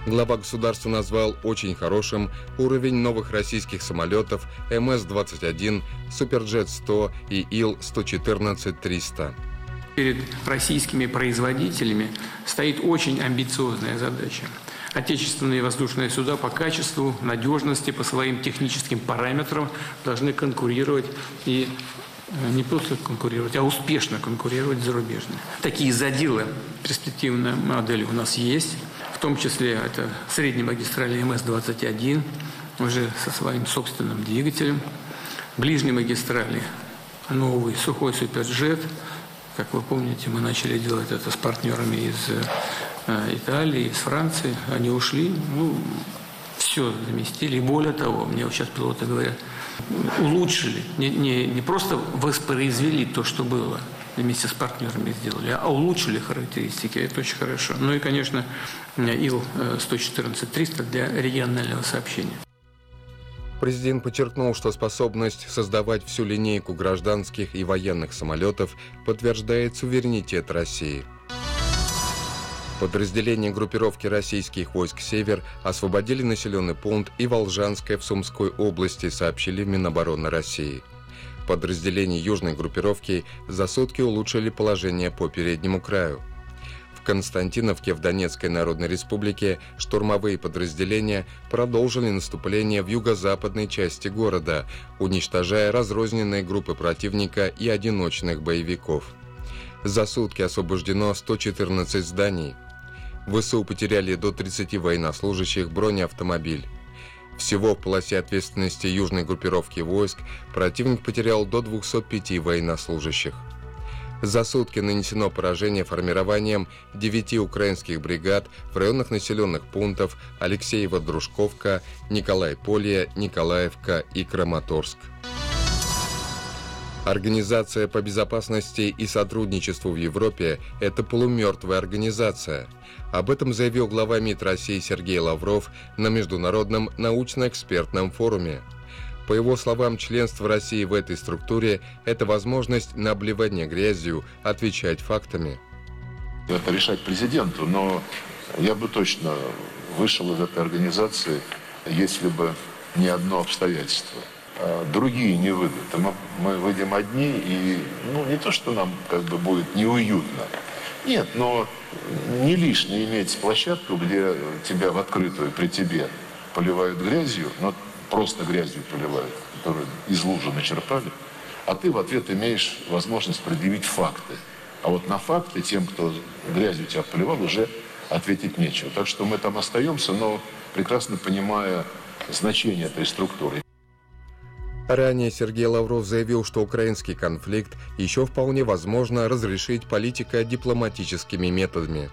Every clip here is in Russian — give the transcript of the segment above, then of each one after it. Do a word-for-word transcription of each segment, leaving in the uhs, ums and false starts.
Глава государства назвал очень хорошим уровень новых российских самолетов эм эс двадцать один, Суперджет сто и Ил сто четырнадцать триста. Перед российскими производителями стоит очень амбициозная задача. Отечественные воздушные суда по качеству, надежности, по своим техническим параметрам должны конкурировать и не просто конкурировать, а успешно конкурировать с зарубежными. Такие задела перспективные модели у нас есть, в том числе это средней магистрали эм эс двадцать один, уже со своим собственным двигателем, ближней магистрали новый сухой Суперджет. Как вы помните, мы начали делать это с партнерами из э, Италии, из Франции. Они ушли, ну, все заместили. И более того, мне вот сейчас пилоты говорят, улучшили, не, не, не просто воспроизвели то, что было, вместе с партнерами сделали, а улучшили характеристики. Это очень хорошо. Ну и, конечно, Ил сто четырнадцать триста для регионального сообщения. Президент подчеркнул, что способность создавать всю линейку гражданских и военных самолетов подтверждает суверенитет России. Подразделения группировки российских войск «Север» освободили населенный пункт Иволжанское в Сумской области, сообщили в Минобороны России. Подразделения южной группировки за сутки улучшили положение по переднему краю. В Константиновке в Донецкой Народной Республике штурмовые подразделения продолжили наступление в юго-западной части города, уничтожая разрозненные группы противника и одиночных боевиков. За сутки освобождено сто четырнадцать зданий. ВСУ потеряли до тридцати военнослужащих, бронеавтомобиль. Всего в полосе ответственности южной группировки войск противник потерял до двухсот пяти военнослужащих. За сутки нанесено поражение формированием девяти украинских бригад в районах населенных пунктов Алексеево-Дружковка, Николай-Полье, Николаевка и Краматорск. Организация по безопасности и сотрудничеству в Европе – это полумертвая организация. Об этом заявил глава МИД России Сергей Лавров на Международном научно-экспертном форуме. По его словам, членство России в этой структуре – это возможность на обливание грязью, отвечать фактами. Это решать президенту, но я бы точно вышел из этой организации, если бы не одно обстоятельство. Другие не выйдут. Мы, мы выйдем одни, и ну, не то, что нам как бы будет неуютно. Нет, но не лишне иметь площадку, где тебя в открытую при тебе поливают грязью, но просто грязью поливают, которую из лужи начерпали, а ты в ответ имеешь возможность предъявить факты. А вот на факты тем, кто грязью тебя поливал, уже ответить нечего. Так что мы там остаемся, но прекрасно понимая значение этой структуры. Ранее Сергей Лавров заявил, что украинский конфликт еще вполне возможно разрешить политико-дипломатическими методами.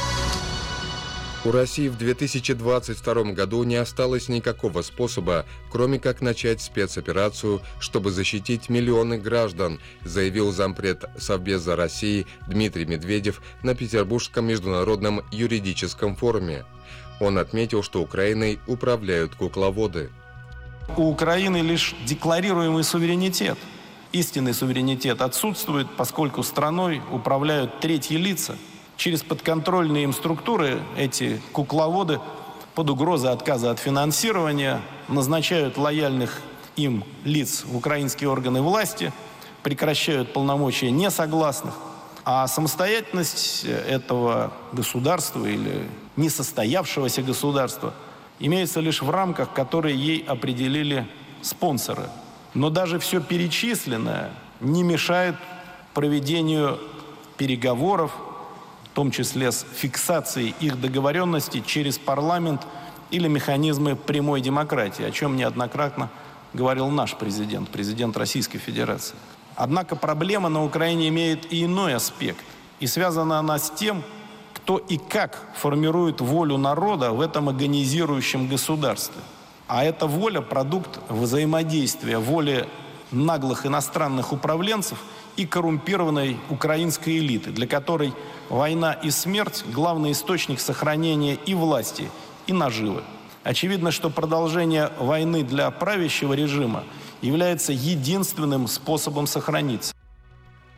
У России в две тысячи двадцать втором году не осталось никакого способа, кроме как начать спецоперацию, чтобы защитить миллионы граждан, заявил зампред Совбеза России Дмитрий Медведев на Петербургском международном юридическом форуме. Он отметил, что Украиной управляют кукловоды. У Украины лишь декларируемый суверенитет. Истинный суверенитет отсутствует, поскольку страной управляют третьи лица. Через подконтрольные им структуры эти кукловоды под угрозой отказа от финансирования назначают лояльных им лиц в украинские органы власти, прекращают полномочия несогласных. А самостоятельность этого государства или несостоявшегося государства имеется лишь в рамках, которые ей определили спонсоры. Но даже все перечисленное не мешает проведению переговоров, в том числе с фиксацией их договоренностей через парламент или механизмы прямой демократии, о чем неоднократно говорил наш президент, президент Российской Федерации. Однако проблема на Украине имеет и иной аспект, и связана она с тем, кто и как формирует волю народа в этом агонизирующем государстве. А эта воля – продукт взаимодействия воли наглых иностранных управленцев и коррумпированной украинской элиты, для которой война и смерть – главный источник сохранения и власти, и наживы. Очевидно, что продолжение войны для правящего режима является единственным способом сохраниться.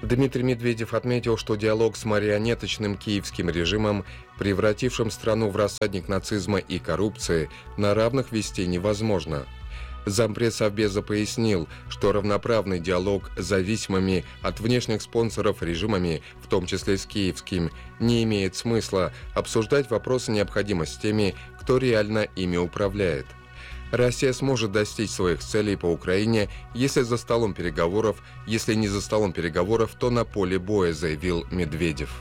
Дмитрий Медведев отметил, что диалог с марионеточным киевским режимом, превратившим страну в рассадник нацизма и коррупции, на равных вести невозможно. Зампред Совбеза пояснил, что равноправный диалог с зависимыми от внешних спонсоров режимами, в том числе с киевским, не имеет смысла. Обсуждать вопросы необходимо с теми, кто реально ими управляет. Россия сможет достичь своих целей по Украине, если за столом переговоров, если не за столом переговоров, то на поле боя, заявил Медведев.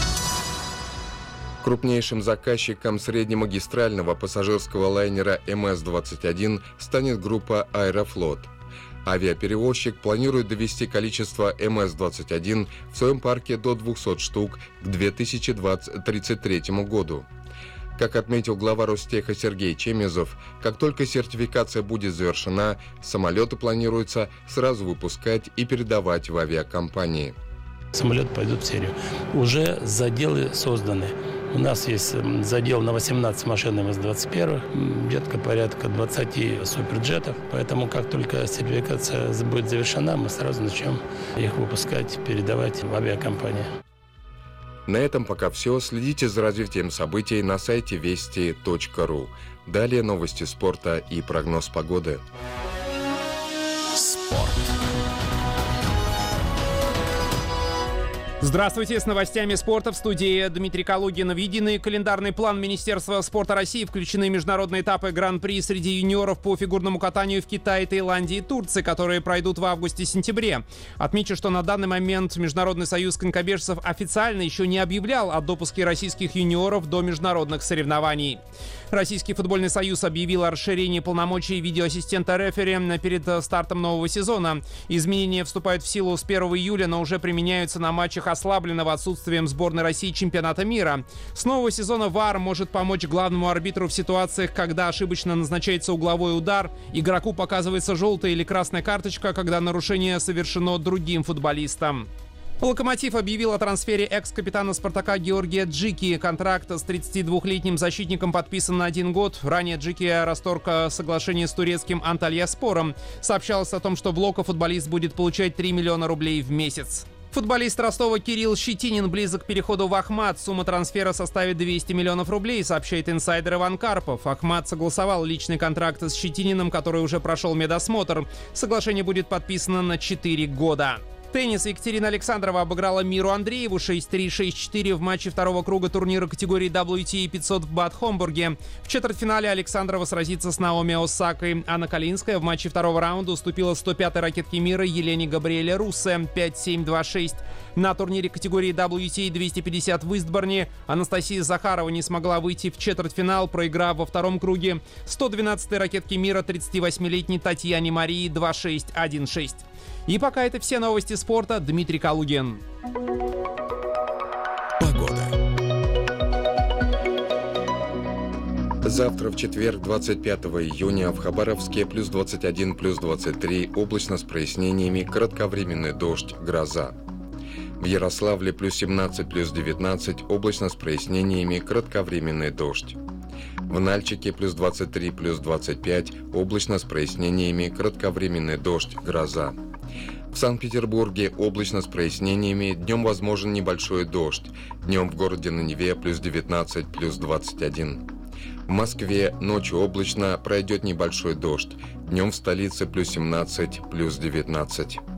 Крупнейшим заказчиком среднемагистрального пассажирского лайнера эм эс двадцать один станет группа «Аэрофлот». Авиаперевозчик планирует довести количество эм эс двадцать один в своем парке до двухсот штук к две тысячи тридцать третьему году. Как отметил глава Ростеха Сергей Чемезов, как только сертификация будет завершена, самолеты планируется сразу выпускать и передавать в авиакомпании. Самолеты пойдут в серию. Уже заделы созданы. У нас есть задел на восемнадцать машин эм эс двадцать один, где-то порядка двадцать суперджетов. Поэтому как только сертификация будет завершена, мы сразу начнем их выпускать, передавать в авиакомпании. На этом пока все. Следите за развитием событий на сайте вести точка ру. Далее новости спорта и прогноз погоды. Спорт. Здравствуйте, с новостями спорта в студии Дмитрий Калугин. В единый календарный план Министерства спорта России включены международные этапы Гран-при среди юниоров по фигурному катанию в Китае, Таиланде и Турции, которые пройдут в августе-сентябре. Отмечу, что на данный момент Международный союз конькобежцев официально еще не объявлял о допуске российских юниоров до международных соревнований. Российский футбольный союз объявил о расширении полномочий видеоассистента рефери перед стартом нового сезона. Изменения вступают в силу с первого июля, но уже применяются на матчах ослабленного отсутствием сборной России чемпионата мира. С нового сезона ВАР может помочь главному арбитру в ситуациях, когда ошибочно назначается угловой удар, игроку показывается желтая или красная карточка, когда нарушение совершено другим футболистом. «Локомотив» объявил о трансфере экс-капитана «Спартака» Георгия Джики. Контракт с тридцатидвухлетним защитником подписан на один год. Ранее Джики расторг соглашение с турецким Антальяспором. Сообщалось о том, что в «Локо» футболист будет получать три миллиона рублей в месяц. Футболист Ростова Кирилл Щетинин близок к переходу в Ахмат. Сумма трансфера составит двести миллионов рублей, сообщает инсайдер Иван Карпов. Ахмат согласовал личный контракт с Щетининым, который уже прошел медосмотр. Соглашение будет подписано на четыре года. Теннис. Екатерина Александрова обыграла Миру Андрееву шесть три - шесть четыре в матче второго круга турнира категории дабл ю ти эй пятьсот в Бад-Хомбурге. В четвертьфинале Александрова сразится с Наоми Осакой. Анна Калинская в матче второго раунда уступила сто пятой ракетке мира Елене Габриэле Руссе пять семь - два шесть. На турнире категории дабл ю ти эй двести пятьдесят в Истборне Анастасия Захарова не смогла выйти в четвертьфинал, проиграв во втором круге сто двенадцатой ракетке мира тридцативосьмилетней Татьяне Марии два шесть - один шесть. И пока это все новости спорта. Дмитрий Калугин. Погода. Завтра, в четверг, двадцать пятого июня, в Хабаровске плюс двадцать один, плюс двадцать три, облачно с прояснениями, кратковременный дождь, гроза. В Ярославле плюс семнадцать, плюс девятнадцать, облачно с прояснениями, кратковременный дождь. В Нальчике плюс двадцать три, плюс двадцать пять, облачно с прояснениями, кратковременный дождь, гроза. В Санкт-Петербурге облачно с прояснениями, днем возможен небольшой дождь. Днем в городе на Неве плюс девятнадцать, плюс двадцать один. В Москве ночью облачно, пройдет небольшой дождь. Днем в столице плюс семнадцать, плюс девятнадцать.